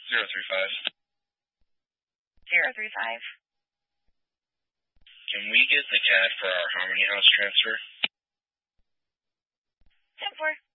035. 035. Can we get the CAD for our Harmony House transfer? 10-4.